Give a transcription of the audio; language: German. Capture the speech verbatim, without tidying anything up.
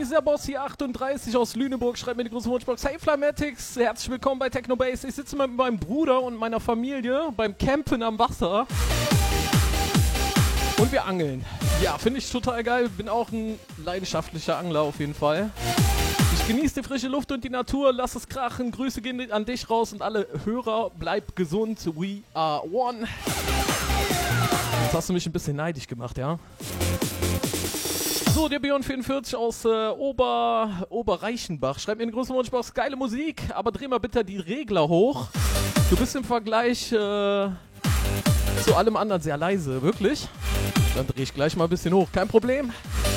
dieser Boss hier achtunddreißig aus Lüneburg schreibt mir die große Wunschbox. Hey Flamatics, herzlich willkommen bei Technobase. Ich sitze mit meinem Bruder und meiner Familie beim Campen am Wasser. Und wir angeln. Ja, finde ich total geil. Bin auch ein leidenschaftlicher Angler auf jeden Fall. Ich genieße die frische Luft und die Natur. Lass es krachen. Grüße gehen an dich raus und alle Hörer. Bleib gesund. We are one. Jetzt hast du mich ein bisschen neidisch gemacht, ja? So, der Björn vierundvierzig aus äh, Ober, Oberreichenbach schreibt mir in den großen Wunschbox, geile Musik, aber dreh mal bitte die Regler hoch. Du bist im Vergleich äh, zu allem anderen sehr leise, wirklich? Dann drehe ich gleich mal ein bisschen hoch, kein Problem.